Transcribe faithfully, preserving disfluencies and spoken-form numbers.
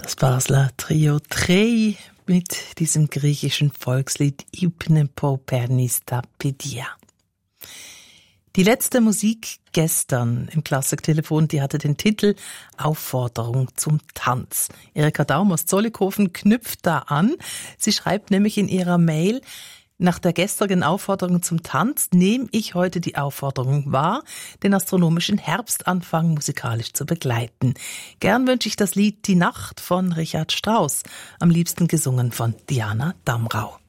Das Basler Trio Trei mit diesem griechischen Volkslied Ipnepo Pernis ta Pedia. Die letzte Musik gestern im Klassiktelefon, die hatte den Titel Aufforderung zum Tanz. Erika Daum aus Zollikofen knüpft da an. Sie schreibt nämlich in ihrer Mail: Nach der gestrigen Aufforderung zum Tanz nehme ich heute die Aufforderung wahr, den astronomischen Herbstanfang musikalisch zu begleiten. Gern wünsche ich das Lied Die Nacht von Richard Strauss, am liebsten gesungen von Diana Damrau.